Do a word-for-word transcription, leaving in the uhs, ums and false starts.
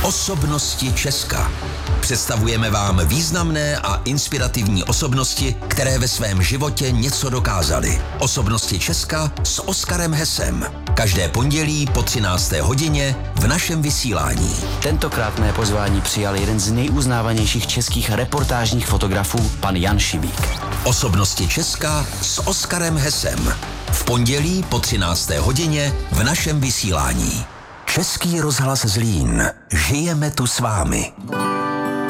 Osobnosti Česka. Představujeme vám významné a inspirativní osobnosti, které ve svém životě něco dokázaly. Osobnosti Česka s Oskarem Hesem. Každé pondělí po třinácté hodině v našem vysílání. Tentokrát mé pozvání přijal jeden z nejuznávanějších českých reportážních fotografů, pan Jan Šibík. Osobnosti Česka s Oskarem Hesem. V pondělí po třinácté hodině v našem vysílání. Český rozhlas Zlín. Žijeme tu s vámi.